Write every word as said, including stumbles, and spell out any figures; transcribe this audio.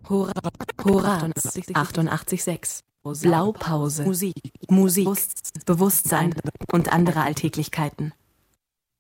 Hora, Hora, achtundachtzig Komma sechs. Blaupause, Musik, Musik, Bewusstsein und andere Alltäglichkeiten.